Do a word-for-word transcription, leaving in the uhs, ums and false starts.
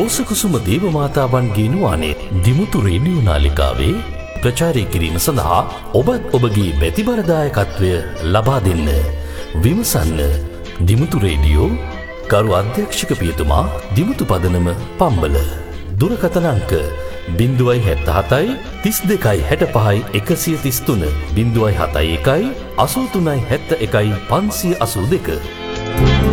රෝසකුසුම දේවමාතාවන්ගේ නුවානේ Dimuthu radio නාලිකාවේ ප්‍රචාරය කිරීම සඳහා ඔබත් ඔබගේ බැතිබරදායකත්වය ලබා දෙන්න. විමසන්න දිමුතු රේඩියෝ ගරු අධ්‍යක්ෂක පියතුමා දිමුතු පදනම පම්බල. දුරකථන අංක බිංදුවයි හැත්ත හතයි තිස් දෙකයි හැට පහයි එකසිය තිස් තුන බිංදුවයි හතයි එකයි අසූ තුනයි හැත්ත එකයි පන්සිය අසූ දෙක.